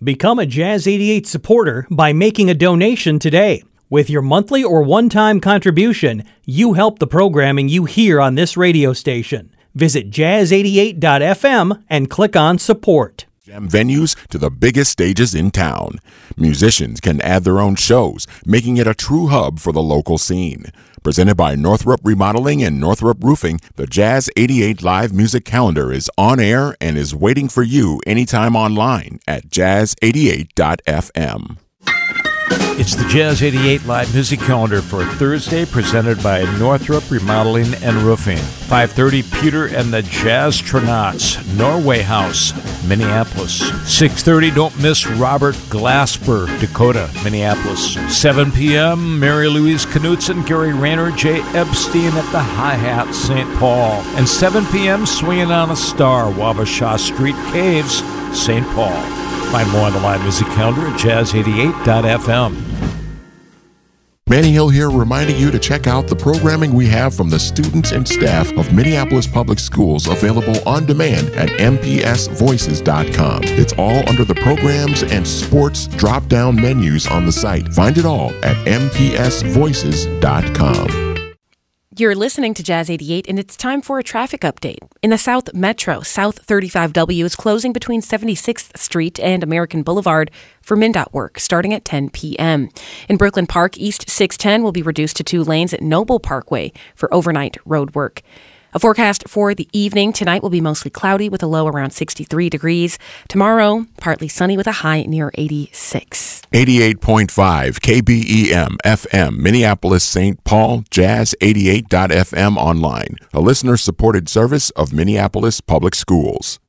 Become a Jazz 88 supporter by making a donation today. With your monthly or one-time contribution, you help the programming you hear on this radio station. Visit jazz88.fm and click on support. Jam venues to the biggest stages in town. Musicians can add their own shows, making it a true hub for the local scene. Presented by Northrop Remodeling and Northrop Roofing, the Jazz 88 Live Music Calendar is on air and is waiting for you anytime online at jazz88.fm. It's the Jazz 88 Live Music Calendar for Thursday, presented by Northrop Remodeling and Roofing. 5:30, Peter and the Jazztronauts, Norway House, Minneapolis. 6:30, don't miss Robert Glasper, Dakota, Minneapolis. 7 p.m., Mary Louise Knutson, Gary Rayner, Jay Epstein at the Hi-Hat, St. Paul. And 7 p.m., Swinging on a Star, Wabasha Street Caves, St. Paul. Find more on the live music calendar at jazz88.fm. Manny Hill here, reminding you to check out the programming we have from the students and staff of Minneapolis Public Schools, available on demand at mpsvoices.com. It's all under the programs and sports drop-down menus on the site. Find it all at mpsvoices.com. You're listening to Jazz 88, and it's time for a traffic update. In the South Metro, South 35W is closing between 76th Street and American Boulevard for MnDOT work starting at 10 p.m. In Brooklyn Park, East 610 will be reduced to 2 lanes at Noble Parkway for overnight road work. A forecast for the evening: tonight will be mostly cloudy with a low around 63 degrees. Tomorrow, partly sunny with a high near 86. 88.5 KBEM FM, Minneapolis, St. Paul, Jazz88.fm online, a listener-supported service of Minneapolis Public Schools.